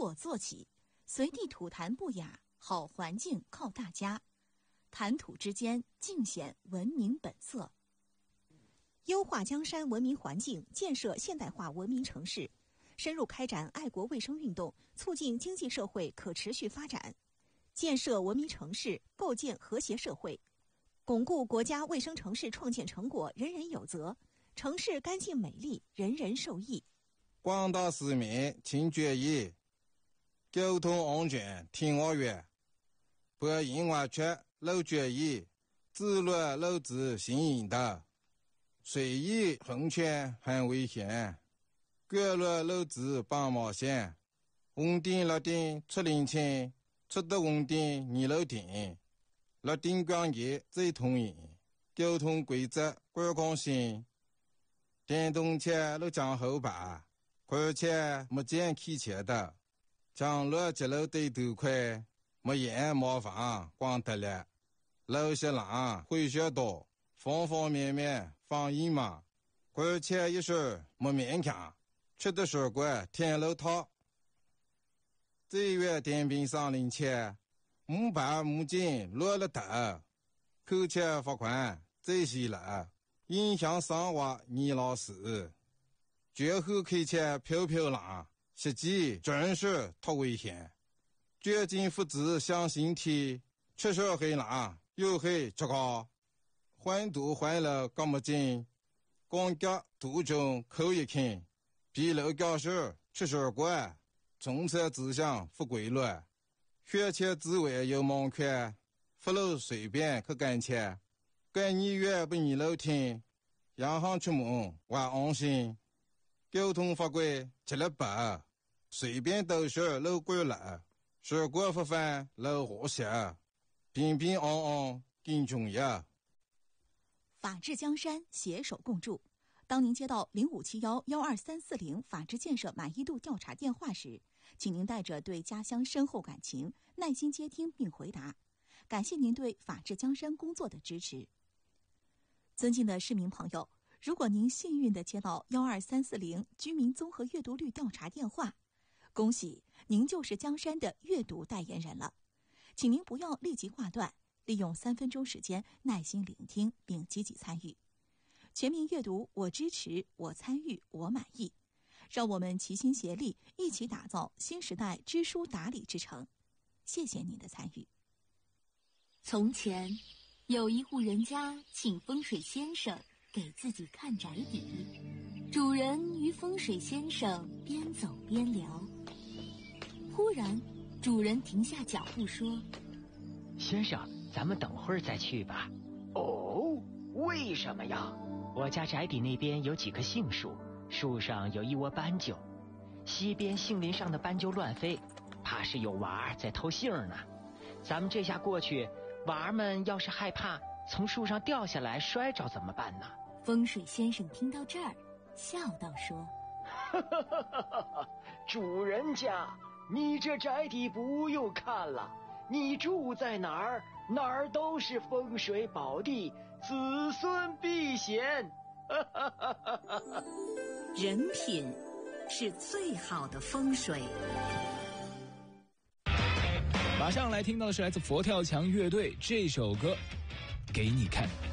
我做起，随地吐痰不雅，好环境靠大家。谈吐之间，尽显文明本色。优化江山文明环境，建设现代化文明城市，深入开展爱国卫生运动，促进经济社会可持续发展，建设文明城市，构建和谐社会，巩固国家卫生城市创建成果人人有责，城市干净美丽，人人受益。 广大市民请注意，交通安全听我约，不因为缺漏决议，自乱漏子行引导，随意横权很危险，各乱漏子帮忙线，稳定了定出领情，出得稳定你漏定，了定关节最通赢，交通规则观光性，电动车都讲后排，而且没见开车的，将路节路对头快，没眼麻烦光得了，路些浪会学多，方方面面放一嘛，而且一时没勉强，吃的水果天路套，这月电瓶上领钱，木板木筋落了头，扣钱罚款这些了，影响生活你老师。绝后开车飘飘浪，实际真是太危险。绝境父子相形体，吃手黑浪又黑吃高，环堵环了干么劲，光脚途中口一看，比楼教室吃手过，从车指向不规律，学车之外有盲圈，不路随便去干车，干你越不你楼听，洋行出门我安心。交通法规吃了白，随便都是路过了，事故发生路和谐，平平安安更重要。 法治江山，携手共筑。当您接到0571-12340法治建设满意度调查电话时，请您带着对家乡深厚感情，耐心接听并回答。感谢您对法治江山工作的支持。尊敬的市民朋友，如果您幸运地接到12340居民综合阅读率调查电话，恭喜您就是江山的阅读代言人了。请您不要立即挂断，利用3分钟时间耐心聆听并积极参与。全民阅读，我支持，我参与，我满意。让我们齐心协力，一起打造新时代知书达理之城。谢谢您的参与。 从前，有一户人家请风水先生给自己看宅邸，主人与风水先生边走边聊。忽然，主人停下脚步说：“ 先生，咱们等会儿再去吧。”“ 哦，为什么呀？”“ 我家宅邸那边有几棵杏树，树上有一窝斑鸠，西边杏林上的斑鸠乱飞，怕是有娃儿在偷杏呢。咱们这下过去，娃儿们要是害怕从树上掉下来摔着怎么办呢？” 风水先生听到这儿，笑道说：“ 主人家，你这宅邸不用看了，你住在哪儿，哪儿都是风水宝地，子孙必显。” 人品是最好的风水。 马上来听到的是来自佛跳墙乐队这首歌，给你看。